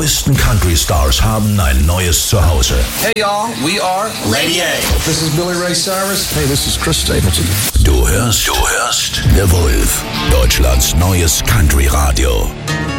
neuesten Country Stars haben ein neues Zuhause. Hey y'all, we are Lady A. This is Billy Ray Cyrus. Hey, this is Chris Stapleton. Du hörst The Wolf, Deutschlands neues Country Radio.